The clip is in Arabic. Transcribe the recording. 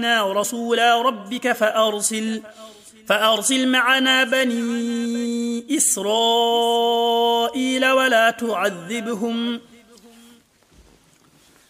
إنا رسولا ربك فأرسل معنا بني إسرائيل ولا تعذبهم